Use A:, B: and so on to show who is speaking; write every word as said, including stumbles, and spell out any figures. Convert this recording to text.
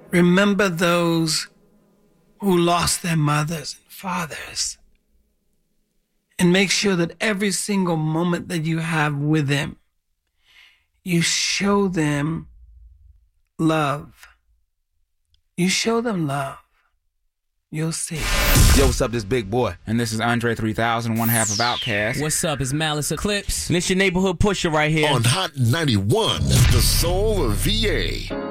A: Remember those who lost their mothers and fathers. And make sure that every single moment that you have with them, you show them love. You show them love. You'll see.
B: Yo, what's up? This Big Boy.
C: And this is Andre three thousand, one half of Outkast.
D: What's up? It's Malice Eclipse.
E: And it's your neighborhood pusher right here.
F: On Hot ninety-one, the soul of V A.